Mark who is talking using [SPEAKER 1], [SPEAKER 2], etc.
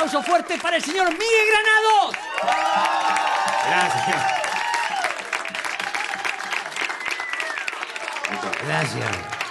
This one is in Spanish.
[SPEAKER 1] aplauso fuerte para el señor Miguel Granados.
[SPEAKER 2] Gracias.
[SPEAKER 3] Gracias.